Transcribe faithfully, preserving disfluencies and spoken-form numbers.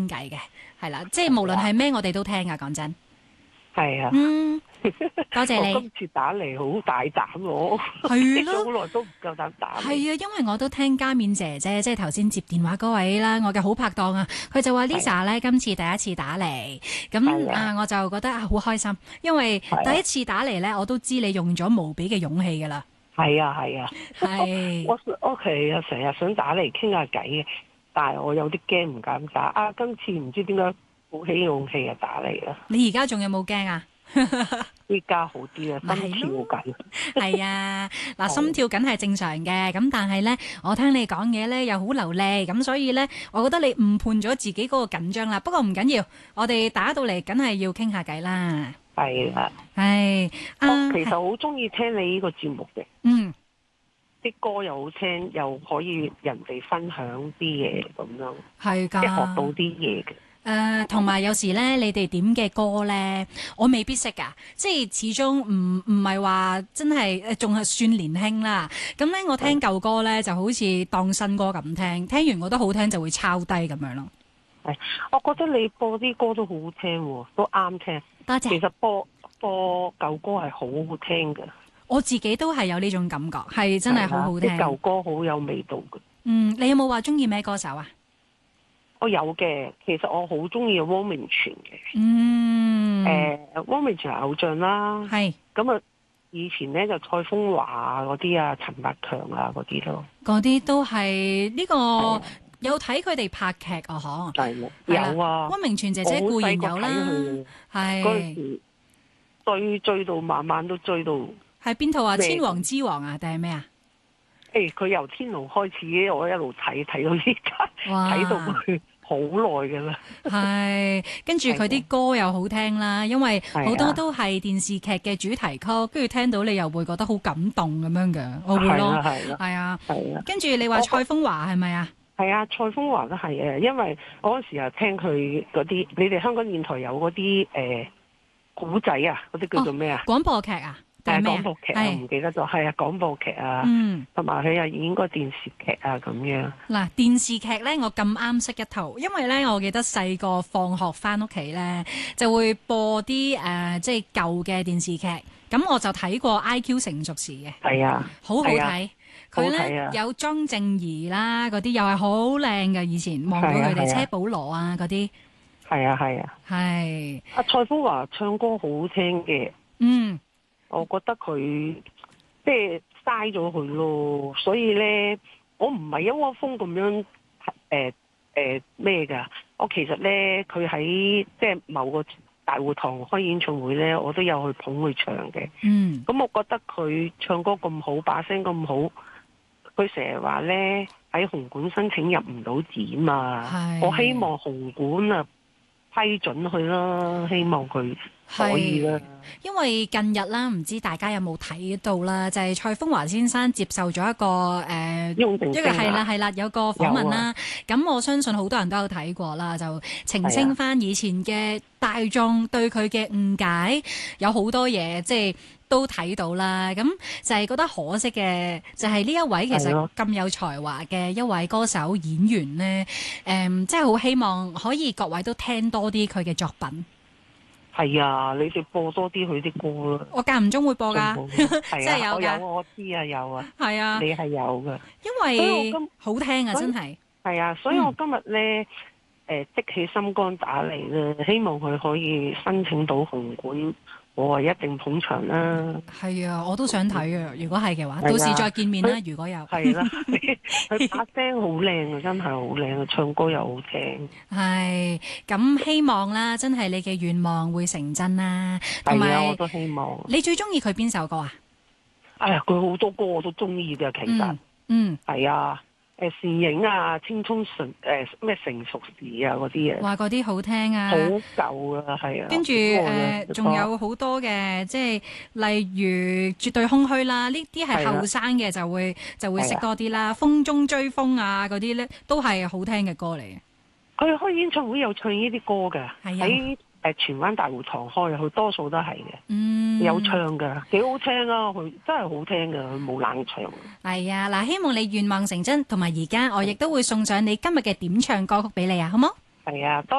傾偈嘅，係啦，即係無論係咩，我哋都聽啊，講真。 係啊， 嗯，多謝你。 我今次打嚟好大膽喎， 係咯， 好耐都唔夠膽打嚟。 係啊，因為我都聽家面姐姐，即係頭先接電話嗰位啦，我嘅好拍檔啊，佢就話 Lisa 咧今次第一次打嚟，咁啊我就覺得啊好開心，因為第一次打嚟咧，我都知你用咗無比嘅勇氣噶啦。 係啊係啊， 係我我其實成日想打嚟傾下偈嘅，但係我有啲驚唔敢打。啊，今次唔知點解鼓起勇氣啊打嚟啦。 你而家仲有冇驚啊？ 依家好啲啊，心跳緊。 係啊，嗱，心跳緊係正常嘅，咁但係咧，我聽你講嘢咧又好流利，咁所以咧，我覺得你誤判咗自己嗰個緊張啦。不過唔緊要，我哋打到嚟，梗係要傾下偈啦。 係啦， 係， 我其實好中意聽你呢個節目嘅。 嗯， 啲歌又好聽，又可以人哋分享啲嘢咁樣， 係㗎， 即係學到啲嘢嘅。 誒，同埋有時咧，你哋點嘅歌咧，我未必識㗎，即係始終唔唔係話真係誒，仲係算年輕啦。咁咧，我聽舊歌咧，就好似當新歌咁聽，聽完覺得好聽就會抄低咁樣咯。 係，我覺得你播啲歌都好好聽喎，都啱聽。 多謝。 其實播播舊歌係好好聽㗎。 我自己都係有呢種感覺，係真係好好聽。 啲舊歌好有味道㗎。 嗯，你有冇話中意咩歌手啊？ 我有嘅，其實我好中意汪明荃嘅。 嗯。 誒、呃，汪明荃係偶像啦。 係。 咁啊，以前咧就蔡楓華嗰啲啊，陳百強啊嗰啲咯。 嗰啲都係呢、這個有睇佢哋拍劇啊，嗬。 係有啊。 汪明荃姐姐固然有啦。係。 嗰陣時追追到晚晚都追到。 係邊套啊？千王之王啊？定係咩啊？ 誒，佢由天龍開始，我一路睇睇到依家，睇到佢好耐㗎啦。 係，跟住佢啲歌又好聽啦，因為好多都係電視劇嘅主題曲，跟住聽到你又會覺得好感動咁樣嘅，我會咯。係啊，係啊， 係啊。 跟住你話蔡楓華係咪啊？ 係啊，蔡楓華都係誒，因為我嗰時啊聽佢嗰啲，你哋香港電台有嗰啲誒古仔啊，嗰啲叫做咩啊？ 廣播劇啊？ 係廣播劇啊，唔記得咗。係啊，廣播劇啊，同埋佢又演過電視劇啊咁樣。嗱， 電視劇咧，我咁啱識一套，因為咧，我記得細個放學翻屋企咧，就會播啲誒、呃，即係舊嘅電視劇。咁我就睇過《I Q 成熟時》嘅。 係啊， 好好睇。佢咧、 啊、 有莊正儀啦，嗰啲又係好靚嘅。以前望到佢哋車保羅啊嗰啲。 係啊係啊。 係。 阿蔡楓華唱歌好好聽嘅。 嗯。 我覺得佢即係嘥咗佢咯，所以咧，我唔係一窩蜂咁樣誒誒咩㗎。我其實咧，佢喺即係某個大會堂開演唱會咧，我都有去捧佢唱嘅。 嗯， 咁我覺得佢唱歌咁好，把聲咁好，佢成日話咧喺紅館申請入唔到展嘛。我希望紅館啊批准佢啦，希望佢。可以啦， 因為近日啦，唔知大家有冇睇到啦，就係、是、蔡楓華先生接受咗一個誒、呃、一個係啦係啦有個訪問啦。咁、啊、我相信好多人都有睇過啦，就澄清翻以前嘅大眾對佢嘅誤解，有好多嘢即係都睇到啦。咁就係覺得可惜嘅，就係、是、呢一位其實咁有才華嘅一位歌手演員呢，誒，即係好希望可以各位都聽多啲佢嘅作品。 係啊，你哋播多啲佢啲歌啦。 我間唔中會播噶，即係有噶。 有我知啊，有啊。 係啊， 你係有噶。 因為好聽啊，真係。 係啊，所以我今日咧，誒、嗯，即、呃、起心肝打嚟咧，希望佢可以申請到紅館，我啊一定捧場啦。係啊，我都想睇啊。如果係嘅話，到時再見面啦。如果有。 係啦，佢把聲好靚啊，真係好靚啊，唱歌又好聽。 係，咁希望啦，真係你嘅願望會成真啦。同埋， 我都希望。你最中意佢邊首歌啊？ 哎呀，佢好多歌我都中意嘅，其實。嗯。係、嗯、啊。誒，倩影啊，青蔥成誒咩成熟時啊，嗰啲嘢， 話嗰啲好聽啊， 好舊啊，係啊。跟住誒，仲、呃、有好多嘅，即係例如絕對空虛啦，呢啲係後生嘅就會就會識多啲啦。風中追風啊，嗰啲咧都係好聽嘅歌嚟嘅。佢開演唱會有唱呢啲歌㗎，喺誒荃灣大會堂開，佢多數都係嘅。嗯，有唱㗎，幾好聽啊！佢真係好聽㗎，佢冇冷場。 係啊，嗱，希望你願望成真，同埋而家我亦都會送上你今日嘅點唱歌曲俾你啊，好冇？ 係啊，多。